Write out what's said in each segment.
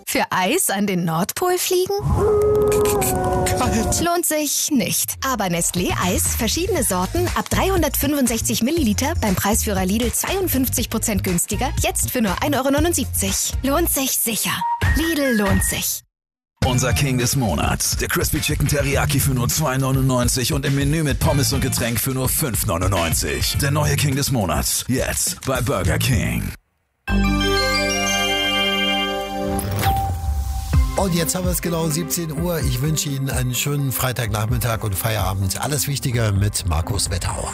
Für Eis an den Nordpol fliegen? Kalt. Lohnt sich nicht. Aber Nestlé Eis, verschiedene Sorten, ab 365 Milliliter, beim Preisführer Lidl 52% günstiger, jetzt für nur 1,79 €. Lohnt sich sicher. Lidl lohnt sich. Unser King des Monats. Der Crispy Chicken Teriyaki für nur 2,99 und im Menü mit Pommes und Getränk für nur 5,99. Der neue King des Monats. Jetzt bei Burger King. Und jetzt haben wir es genau 17 Uhr. Ich wünsche Ihnen einen schönen Freitagnachmittag und Feierabend. Alles Wichtige mit Markus Wetterauer.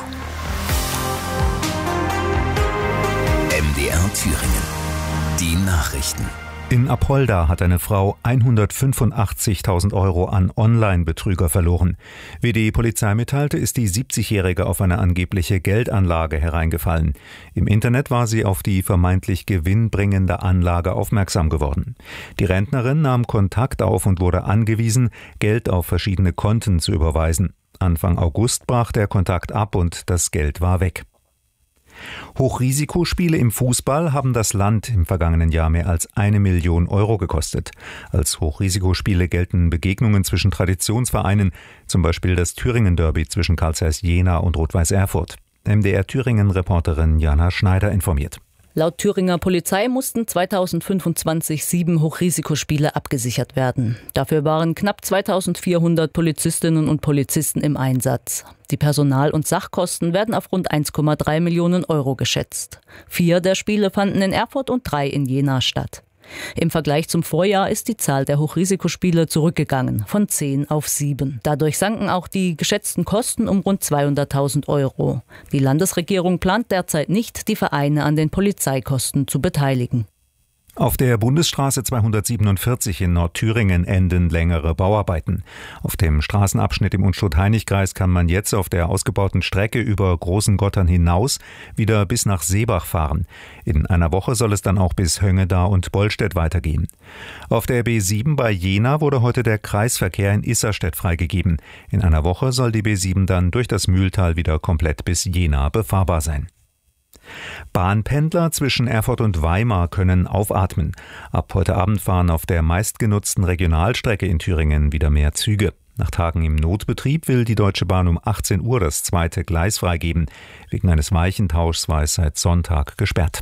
MDR Thüringen. Die Nachrichten. In Apolda hat eine Frau 185.000 € an Online-Betrüger verloren. Wie die Polizei mitteilte, ist die 70-Jährige auf eine angebliche Geldanlage hereingefallen. Im Internet war sie auf die vermeintlich gewinnbringende Anlage aufmerksam geworden. Die Rentnerin nahm Kontakt auf und wurde angewiesen, Geld auf verschiedene Konten zu überweisen. Anfang August brach der Kontakt ab und das Geld war weg. Hochrisikospiele im Fußball haben das Land im vergangenen Jahr mehr als 1 Million € gekostet. Als Hochrisikospiele gelten Begegnungen zwischen Traditionsvereinen, zum Beispiel das Thüringen-Derby zwischen Carl Zeiss Jena und Rot-Weiß Erfurt. MDR-Thüringen-Reporterin Jana Schneider informiert. Laut Thüringer Polizei mussten 2025 7 Hochrisikospiele abgesichert werden. Dafür waren knapp 2400 Polizistinnen und Polizisten im Einsatz. Die Personal- und Sachkosten werden auf rund 1,3 Millionen € geschätzt. 4 der Spiele fanden in Erfurt und 3 in Jena statt. Im Vergleich zum Vorjahr ist die Zahl der Hochrisikospiele zurückgegangen, von 10 auf 7. Dadurch sanken auch die geschätzten Kosten um rund 200.000 €. Die Landesregierung plant derzeit nicht, die Vereine an den Polizeikosten zu beteiligen. Auf der Bundesstraße 247 in Nordthüringen enden längere Bauarbeiten. Auf dem Straßenabschnitt im Unstrut-Heinig-Kreis kann man jetzt auf der ausgebauten Strecke über Großen Gottern hinaus wieder bis nach Seebach fahren. In einer Woche soll es dann auch bis Höngeda und Bollstedt weitergehen. Auf der B7 bei Jena wurde heute der Kreisverkehr in Isserstedt freigegeben. In einer Woche soll die B7 dann durch das Mühltal wieder komplett bis Jena befahrbar sein. Bahnpendler zwischen Erfurt und Weimar können aufatmen. Ab heute Abend fahren auf der meistgenutzten Regionalstrecke in Thüringen wieder mehr Züge. Nach Tagen im Notbetrieb will die Deutsche Bahn um 18 Uhr das zweite Gleis freigeben. Wegen eines Weichentauschs war es seit Sonntag gesperrt.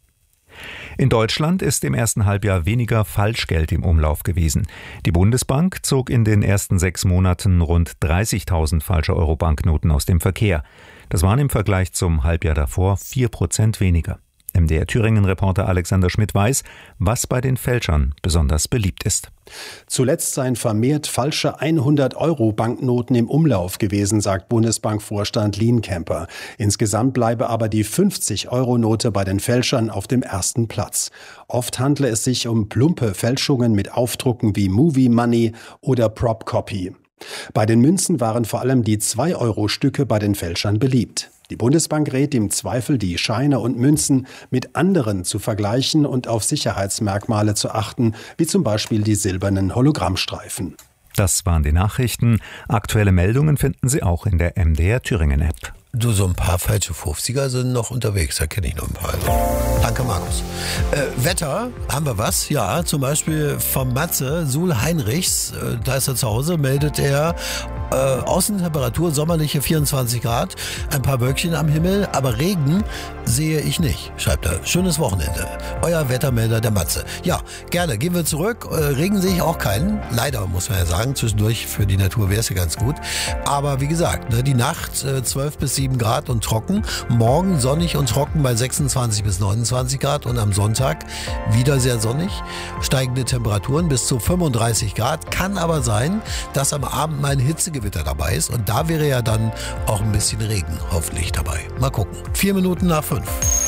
In Deutschland ist im ersten Halbjahr weniger Falschgeld im Umlauf gewesen. Die Bundesbank zog in den ersten 6 Monaten rund 30.000 falsche Euro-Banknoten aus dem Verkehr. Das waren im Vergleich zum Halbjahr davor 4% weniger. MDR-Thüringen-Reporter Alexander Schmidt weiß, was bei den Fälschern besonders beliebt ist. Zuletzt seien vermehrt falsche 100-Euro-Banknoten im Umlauf gewesen, sagt Bundesbankvorstand Lienkemper. Insgesamt bleibe aber die 50-Euro-Note bei den Fälschern auf dem ersten Platz. Oft handle es sich um plumpe Fälschungen mit Aufdrucken wie Movie Money oder Prop Copy. Bei den Münzen waren vor allem die 2-Euro-Stücke bei den Fälschern beliebt. Die Bundesbank rät im Zweifel, die Scheine und Münzen mit anderen zu vergleichen und auf Sicherheitsmerkmale zu achten, wie zum Beispiel die silbernen Hologrammstreifen. Das waren die Nachrichten. Aktuelle Meldungen finden Sie auch in der MDR Thüringen App. Du, so ein paar falsche 50er sind noch unterwegs, da kenne ich noch ein paar. Danke, Markus. Wetter, haben wir was? Ja, zum Beispiel vom Matze, Sul Heinrichs, da ist er zu Hause, meldet er, Außentemperatur sommerliche 24 Grad, ein paar Wölkchen am Himmel, aber Regen sehe ich nicht, schreibt er. Schönes Wochenende. Euer Wettermelder, der Matze. Ja, gerne, gehen wir zurück. Regen sehe ich auch keinen. Leider, muss man ja sagen, zwischendurch für die Natur wäre es ja ganz gut. Aber wie gesagt, ne, die Nacht 12 bis 7 Grad und trocken. Morgen sonnig und trocken bei 26 bis 29 Grad und am Sonntag wieder sehr sonnig. Steigende Temperaturen bis zu 35 Grad. Kann aber sein, dass am Abend mal ein Hitzegewitter dabei ist und da wäre ja dann auch ein bisschen Regen hoffentlich dabei. Mal gucken. 4 Minuten nach 5.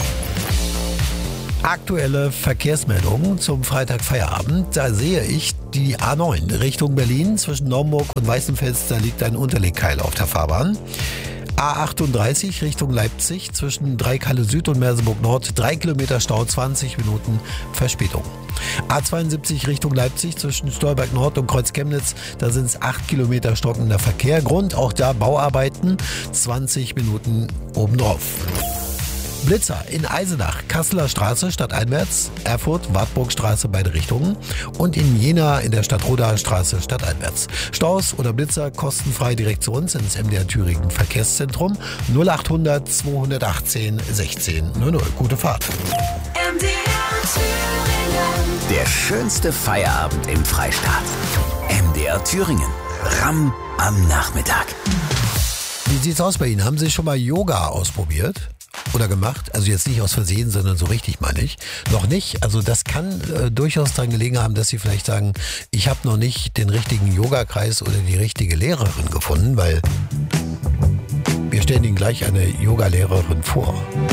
Aktuelle Verkehrsmeldungen zum Freitagfeierabend. Da sehe ich die A9 Richtung Berlin. Zwischen Naumburg und Weißenfels, da liegt ein Unterlegkeil auf der Fahrbahn. A38 Richtung Leipzig zwischen Dreikalle Süd und Merseburg Nord 3 Kilometer Stau, 20 Minuten Verspätung. A72 Richtung Leipzig zwischen Stolberg Nord und Kreuz Chemnitz, da sind es 8 Kilometer stockender Verkehr. Grund auch da Bauarbeiten, 20 Minuten obendrauf. Blitzer in Eisenach, Kasseler Straße stadteinwärts, Erfurt, Wartburgstraße beide Richtungen und in Jena in der Stadtrodaer Straße stadteinwärts. Staus oder Blitzer kostenfrei direkt zu uns ins MDR Thüringen Verkehrszentrum 0800 218 16 00. Gute Fahrt. MDR Thüringen. Der schönste Feierabend im Freistaat. MDR Thüringen. Ramm am Nachmittag. Wie sieht's aus bei Ihnen? Haben Sie schon mal Yoga ausprobiert? Oder gemacht? Also jetzt nicht aus Versehen, sondern so richtig, meine ich. Noch nicht? Also das kann durchaus daran gelegen haben, dass Sie vielleicht sagen, ich habe noch nicht den richtigen Yogakreis oder die richtige Lehrerin gefunden, weil wir stellen Ihnen gleich eine Yogalehrerin vor.